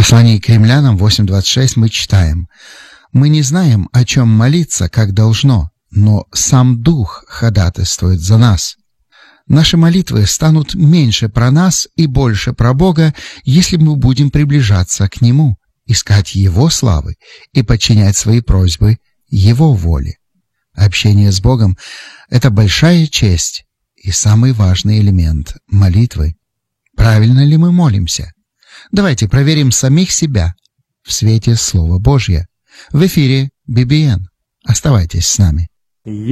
послании к Римлянам 8:26 мы читаем: «Мы не знаем, о чем молиться, как должно, но сам Дух ходатайствует за нас». Наши молитвы станут меньше про нас и больше про Бога, если мы будем приближаться к Нему, искать Его славы и подчинять свои просьбы Его воле. Общение с Богом — это большая честь и самый важный элемент молитвы. Правильно ли мы молимся? Давайте проверим самих себя в свете Слова Божьего. В эфире BBN. Оставайтесь с нами.